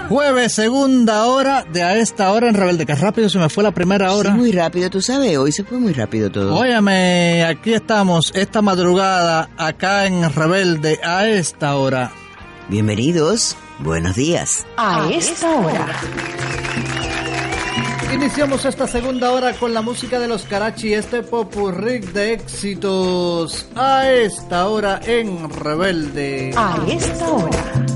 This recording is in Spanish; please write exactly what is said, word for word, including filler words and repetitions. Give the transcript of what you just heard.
Jueves, segunda hora de A Esta Hora en Rebelde. Que rápido se me fue la primera hora. Sí, muy rápido, tú sabes, hoy se fue muy rápido todo. Óyame, aquí estamos esta madrugada acá en Rebelde A Esta Hora. Bienvenidos, buenos días. A esta hora. Iniciamos esta segunda hora con la música de los Karachi, este popurrí de éxitos. A esta hora en Rebelde. A esta hora.